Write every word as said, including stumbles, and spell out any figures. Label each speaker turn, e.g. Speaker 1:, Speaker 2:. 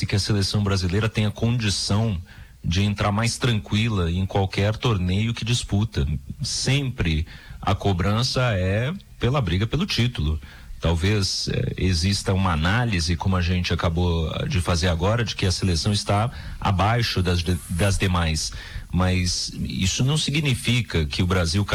Speaker 1: parece que a seleção brasileira tem a condição de entrar mais tranquila em qualquer torneio que disputa. Sempre a cobrança é pela briga pelo título. Talvez eh, exista uma análise, como a gente acabou de fazer agora, de que a seleção está abaixo das, de, das demais. Mas isso não significa que o Brasil